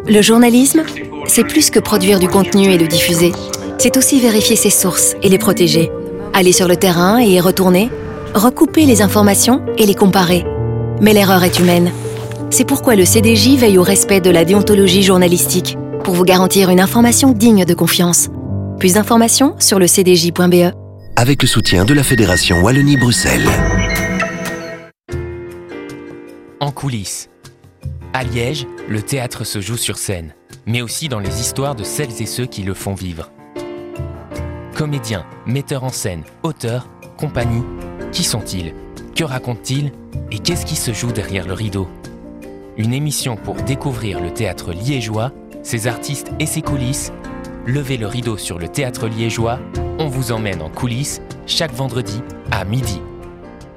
Le journalisme, c'est plus que produire du contenu et le diffuser. C'est aussi vérifier ses sources et les protéger. Aller sur le terrain et y retourner, recouper les informations et les comparer. Mais l'erreur est humaine. C'est pourquoi le CDJ veille au respect de la déontologie journalistique pour vous garantir une information digne de confiance. Plus d'informations sur le cdj.be. Avec le soutien de la Fédération Wallonie-Bruxelles. En coulisses. À Liège, le théâtre se joue sur scène, mais aussi dans les histoires de celles et ceux qui le font vivre. Comédiens, metteurs en scène, auteurs, compagnie, qui sont-ils? Que racontent-ils? Et qu'est-ce qui se joue derrière le rideau? Une émission pour découvrir le théâtre liégeois, ses artistes et ses coulisses. Levez le rideau sur le théâtre liégeois, on vous emmène en coulisses chaque vendredi à midi.